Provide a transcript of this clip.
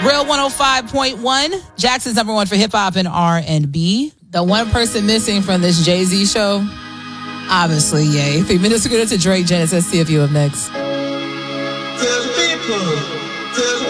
Real 105.1, Jackson's number one for hip hop and R&B. The one person missing from this Jay-Z show, obviously, Ye. 3 minutes ago to Drake Genesis. See if you up next.